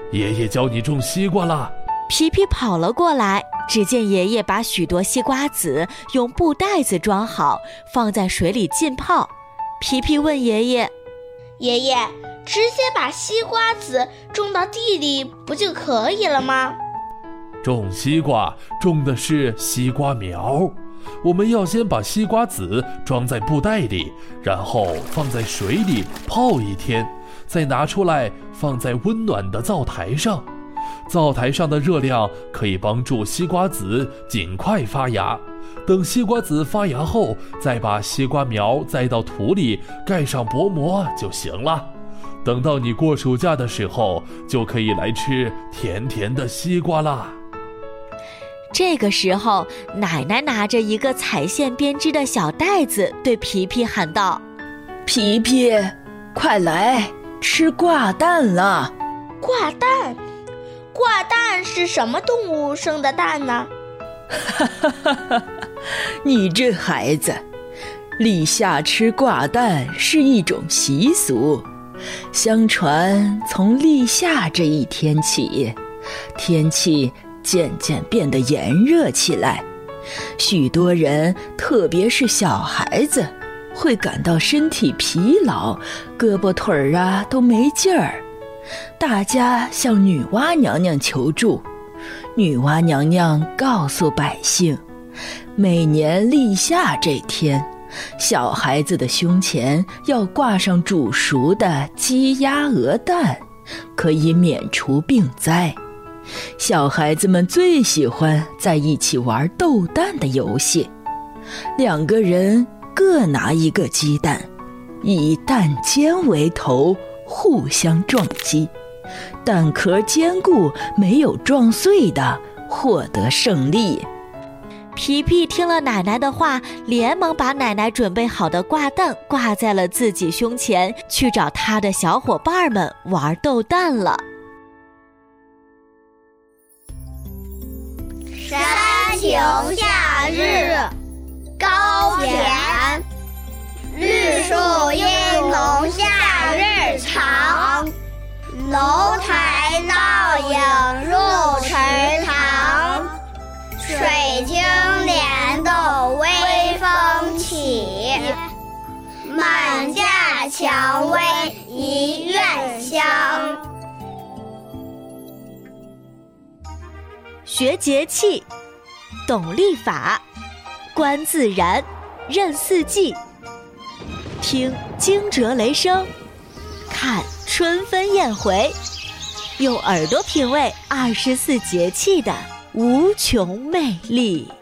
爷爷教你种西瓜啦。 皮皮跑了过来，只见爷爷把许多西瓜籽用布袋子装好，放在水里浸泡。皮皮问爷爷： 爷爷，直接把西瓜籽种到地里不就可以了吗？ 种西瓜种的是西瓜苗，我们要先把西瓜籽装在布袋里，然后放在水里泡1天，再拿出来放在温暖的灶台上。灶台上的热量可以帮助西瓜籽尽快发芽。等西瓜籽发芽后，再把西瓜苗栽到土里，盖上薄膜就行了。等到你过暑假的时候，就可以来吃甜甜的西瓜啦。 这个时候，奶奶拿着一个彩线编织的小袋子，对皮皮喊道： 皮皮，快来吃挂蛋了。 挂蛋？挂蛋是什么动物生的蛋呢？ 你这孩子，立夏吃挂蛋是一种习俗。相传从立夏这一天起，天气渐渐变得炎热起来，许多人，特别是小孩子，会感到身体疲劳，胳膊腿儿都没劲儿。大家向女娲娘娘求助，女娲娘娘告诉百姓，每年立夏这天，小孩子的胸前要挂上煮熟的鸡鸭鹅蛋，可以免除病灾。小孩子们最喜欢在一起玩斗蛋的游戏，两个人各拿一个鸡蛋，以蛋尖为头，互相撞击，蛋壳坚固没有撞碎的获得胜利。 皮皮听了奶奶的话，连忙把奶奶准备好的挂蛋挂在了自己胸前，去找他的小伙伴们玩斗蛋了。 山穷夏日高田，绿树阴浓夏日长，楼台倒影入池塘，水清帘动微风起，满架蔷薇一院香。 学节气，懂历法，观自然，认四季，听惊蛰雷声，看春分宴回，用耳朵品味24节气的无穷魅力。